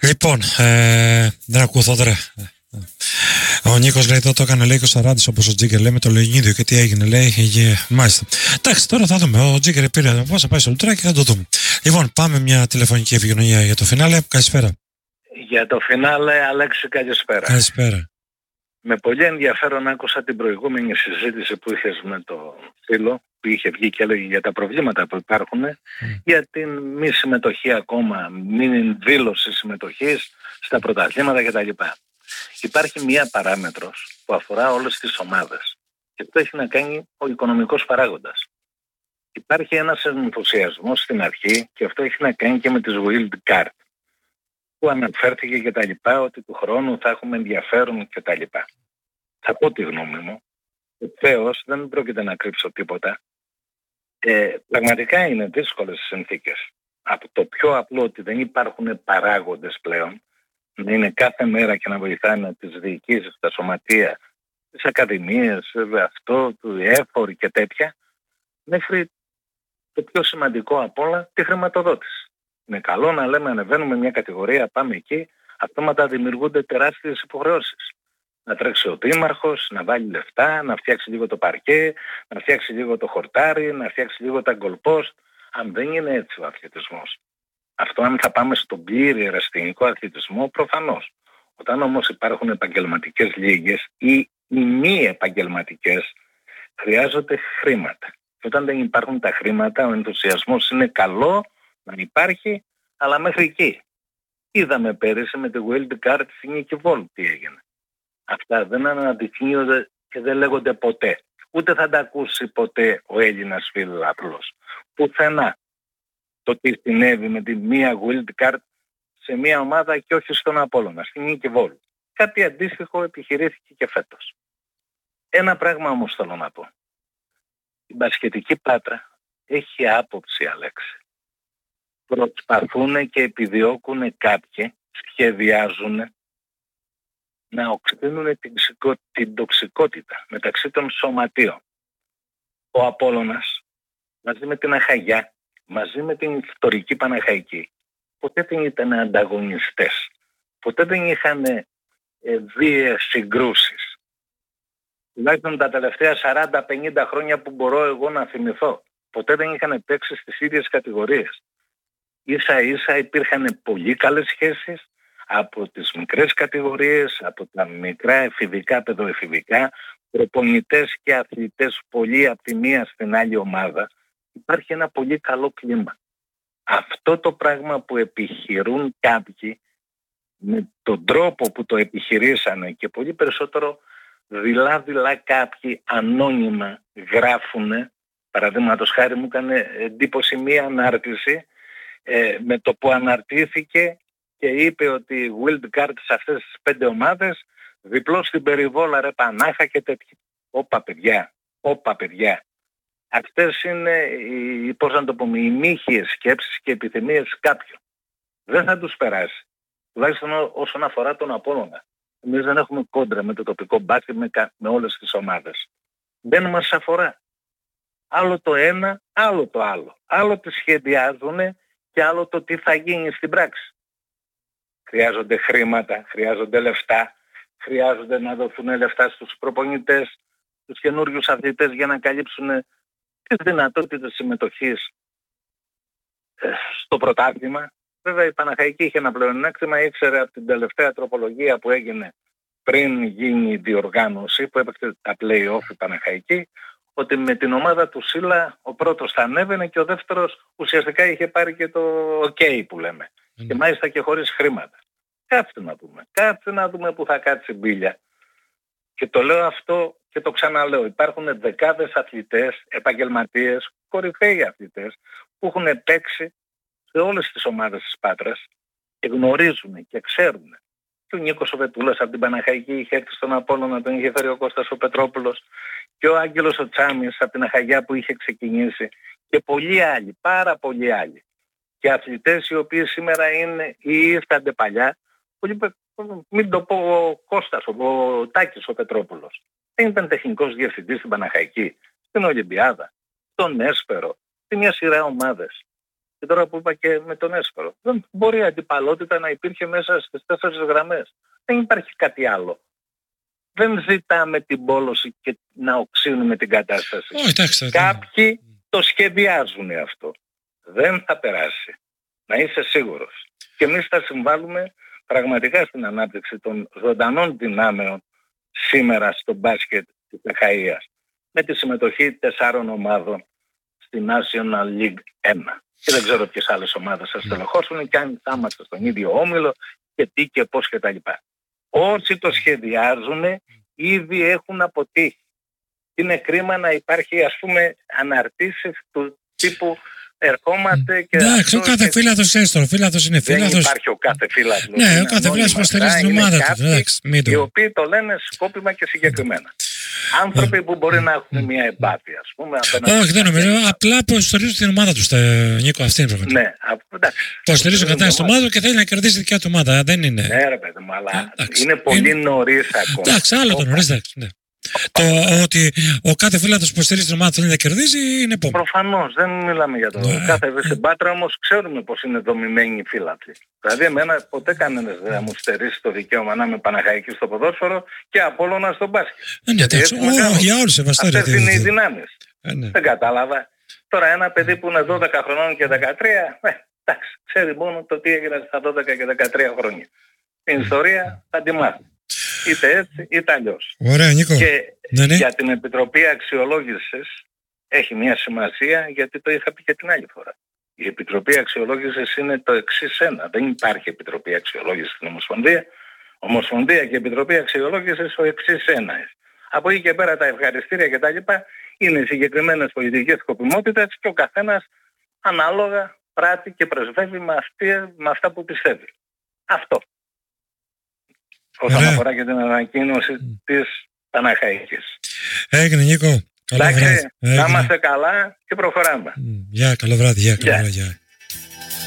Λοιπόν, δεν ακούω Θόδωρε. Ο Νίκος λέει εδώ το έκανε, λέει, και ο Σαράντης, όπως ο Τζίγκερ λέει, με το Λεωνίδιο, και τι έγινε, λέει, μάλιστα. Εντάξει, τώρα θα δούμε. Ο Τζίγκερ πήρε πώς θα πάει στο Λουτράκι και θα το δούμε. Λοιπόν, πάμε μια τηλεφωνική επικοινωνία για το φινάλε. Καλησπέρα. Για το φινάλε, Αλέξη, καλησπέρα. Καλησπέρα. Με πολύ ενδιαφέρον άκουσα την προηγούμενη συζήτηση που είχες με το φίλο που είχε βγει και έλεγε για τα προβλήματα που υπάρχουν, για την μη συμμετοχή ακόμα, μη δήλωση συμμετοχής στα πρωταθλήματα κτλ. Υπάρχει μία παράμετρος που αφορά όλες τις ομάδες και αυτό έχει να κάνει ο οικονομικός παράγοντας. Υπάρχει ένας ενθουσιασμός στην αρχή και αυτό έχει να κάνει και με τις wild card που αναφέρθηκε και τα λοιπά, ότι του χρόνου θα έχουμε ενδιαφέρον και τα λοιπά. Θα πω τη γνώμη μου. Βεβαίως δεν πρόκειται να κρύψω τίποτα. Πραγματικά είναι δύσκολες συνθήκες. Από το πιο απλό ότι δεν υπάρχουν παράγοντες πλέον, να είναι κάθε μέρα και να βοηθάνε τις διοικήσεις, τα σωματεία, τις ακαδημίες, αυτό, του ΕΦΟΡ και τέτοια, μέχρι το πιο σημαντικό απ' όλα, τη χρηματοδότηση. Είναι καλό να λέμε ανεβαίνουμε μια κατηγορία, πάμε εκεί, αυτόματα δημιουργούνται τεράστιες υποχρεώσεις. Να τρέξει ο δήμαρχος, να βάλει λεφτά, να φτιάξει λίγο το παρκέ, να φτιάξει λίγο το χορτάρι, να φτιάξει λίγο τα γκολπόστ. Αν δεν είναι έτσι ο αθλητισμός. Αυτό αν θα πάμε στον πλήρη ερασιτεχνικό αθλητισμό, προφανώς. Όταν όμως υπάρχουν επαγγελματικές λίγες ή οι μη επαγγελματικές, χρειάζονται χρήματα. Και όταν δεν υπάρχουν τα χρήματα, ο ενθουσιασμός είναι καλό να υπάρχει, αλλά μέχρι εκεί. Είδαμε πέρυσι με τη Wild Card στη Νίκη Βόλ τι έγινε. Αυτά δεν αναδεικνύονται και δεν λέγονται ποτέ. Ούτε θα τα ακούσει ποτέ ο Έλληνας φιλάθλος. Πουθενά το τι συνέβη με τη μία Wild Card σε μία ομάδα και όχι στον Απόλλωνα, στη Νίκη Βόλ. Κάτι αντίστοιχο επιχειρήθηκε και φέτος. Ένα πράγμα όμως θέλω να πω. Η μπασκετική Πάτρα έχει άποψη, Αλέξη. Προσπαθούν και επιδιώκουν κάποιοι, σχεδιάζουν να οξύνουν την τοξικότητα μεταξύ των σωματείων. Ο Απόλλωνας μαζί με την Αχαγιά, μαζί με την Ιστορική Παναχαϊκή, ποτέ δεν ήταν ανταγωνιστές. Ποτέ δεν είχαν βίαιες συγκρούσεις. Τουλάχιστον τα τελευταία 40-50 χρόνια που μπορώ εγώ να θυμηθώ. Ποτέ δεν είχαν παίξει στις ίδιες κατηγορίες. Ίσα ίσα υπήρχαν πολύ καλές σχέσεις από τις μικρές κατηγορίες, από τα μικρά εφηβικά, παιδοεφηβικά, προπονητές και αθλητές πολύ από τη μία στην άλλη ομάδα. Υπάρχει ένα πολύ καλό κλίμα. Αυτό το πράγμα που επιχειρούν κάποιοι, με τον τρόπο που το επιχειρήσανε και πολύ περισσότερο δειλά κάποιοι ανώνυμα γράφουνε, παραδείγματος χάρη μου έκανε εντύπωση μία ανάρτηση με το που αναρτήθηκε και είπε ότι η Wild Card σε αυτές τις 5 ομάδες διπλό στην περιβόλα ρε Πανάχα και τέτοια. Όπα παιδιά. Αυτές είναι οι, πώς να το πούμε, οι μύχιες σκέψεις και επιθυμίες κάποιων. Δεν θα τους περάσει. Τουλάχιστον όσον αφορά τον Απόλλωνα. Εμείς δεν έχουμε κόντρα με το τοπικό μπάσκετ με όλες τις ομάδες. Δεν μας αφορά. Άλλο το ένα, άλλο το άλλο. Άλλο τι σχεδιάζουν και άλλο το τι θα γίνει στην πράξη. Χρειάζονται χρήματα, χρειάζονται λεφτά, χρειάζονται να δοθούν λεφτά στους προπονητές, στους καινούριους αθλητές για να καλύψουν τις δυνατότητες συμμετοχής στο πρωτάθλημα. Βέβαια η Παναχαϊκή είχε ένα πλεονέκτημα, ήξερε από την τελευταία τροπολογία που έγινε πριν γίνει η διοργάνωση που έπαιξε τα play-off η Παναχαϊκή, ότι με την ομάδα του Σίλα ο πρώτος θα ανέβαινε και ο δεύτερος ουσιαστικά είχε πάρει και το OK που λέμε. Και μάλιστα και χωρίς χρήματα. Κάτσε να δούμε που θα κάτσει η μπίλια. Και το λέω αυτό και το ξαναλέω. Υπάρχουν δεκάδες αθλητές, επαγγελματίες, κορυφαίοι αθλητές που έχουν παίξει σε όλες τις ομάδες της Πάτρας και γνωρίζουν και ξέρουν. Και ο Νίκος ο Βετούλας από την Παναχαϊκή είχε έρθει στον Απόλλωνα, τον είχε φέρει ο Κώστας ο Πετρόπουλος και ο Άγγελος ο Τσάμις από την Αχαγιά που είχε ξεκινήσει και πολλοί άλλοι, πάρα πολλοί άλλοι. Και αθλητές οι οποίοι σήμερα είναι ή ήρθανται παλιά, μην το πω ο Κώστας, ο Τάκης ο Πετρόπουλος. Δεν ήταν τεχνικός διευθυντής στην Παναχαϊκή, στην Ολυμπιάδα, στον Έσπερο, σε μια σειρά ομάδες. Και τώρα που είπα και με τον Έσπαρο, δεν μπορεί η αντιπαλότητα να υπήρχε μέσα στις 4 γραμμές. Δεν υπάρχει κάτι άλλο. Δεν ζητάμε την πόλωση και να οξύνουμε την κατάσταση. Κάποιοι το σχεδιάζουν αυτό. Δεν θα περάσει. Να είσαι σίγουρος. Και εμείς θα συμβάλλουμε πραγματικά στην ανάπτυξη των ζωντανών δυνάμεων σήμερα στο μπάσκετ της Αχαΐας. Με τη συμμετοχή 4 ομάδων στη National League 1. Και δεν ξέρω ποιες άλλες ομάδες θα στελεχώσουν και αν θα είμαστε στον ίδιο όμιλο και τι και πώς και τα λοιπά. Όσοι το σχεδιάζουν ήδη έχουν αποτύχει. Είναι κρίμα να υπάρχει, ας πούμε, αναρτήσεις του τύπου ερχόμαστε και... Εντάξει, ο κάθε φίλαθος έστω. Φίλαθος είναι φίλαθος. Δεν υπάρχει ο κάθε φίλαθος. Ναι, ο κάθε φίλαθος υποστηρίζει την ομάδα του. Οι οποίοι το λένε σκόπιμα και συγκεκριμένα. Άνθρωποι που μπορεί να έχουν μια εμπάθεια, ας πούμε. Όχι, δεν νομίζω. Απλά υποστηρίζουν την ομάδα του, Νίκο. Αυτή είναι η πραγματικότητα. Ναι, υποστηρίζουν κατά την ομάδα και θέλει να κερδίσει τη δικιά του ομάδα. Δεν είναι. Ναι, ρε παιδί μου, αλλά είναι πολύ νωρίς ακόμα. Εντάξει, άλλο το νωρίς, ναι. Το ότι ο κάθε φίλαθος που υποστηρίζει την ομάδα θέλει να κερδίσει είναι επόμενο. Προφανώς, δεν μιλάμε για το κάθε στην Πάτρα, όμως ξέρουμε πως είναι δομημένοι οι φίλαθλοι. Δηλαδή, εμένα ποτέ κανένας δεν μου στερήσει το δικαίωμα να είμαι Παναχαϊκή στο ποδόσφαιρο και Απόλλωνα στο μπάσκετ. Εντάξει, για όλους σεβαστά. Αυτές είναι οι δυνάμεις. Δεν κατάλαβα. Τώρα ένα παιδί που είναι 12 χρονών και 13, εντάξει, ξέρει μόνο το τι έγινε στα 12 και 13 χρόνια. Την ιστορία θα τη μάθει. Είτε έτσι είτε αλλιώς. Ωραία, Νίκο. Και για την Επιτροπή Αξιολόγησης έχει μια σημασία, γιατί το είχα πει και την άλλη φορά. Η Επιτροπή Αξιολόγησης είναι το εξής ένα. Δεν υπάρχει Επιτροπή Αξιολόγησης στην Ομοσπονδία. Ομοσπονδία και Επιτροπή Αξιολόγησης ο εξής ένα. Από εκεί και πέρα τα ευχαριστήρια και τα λοιπά είναι συγκεκριμένες πολιτικές σκοπιμότητες και ο καθένας ανάλογα πράττει και προσβεύει με αυτά που πιστεύει. Αυτό. Όσον αφορά και την ανακοίνωση της Παναχαϊκής. Έγινε, Νίκο. Καλό βράδυ. Να είμαστε καλά και προχωράμε. Γεια, καλό βράδυ. Γεια.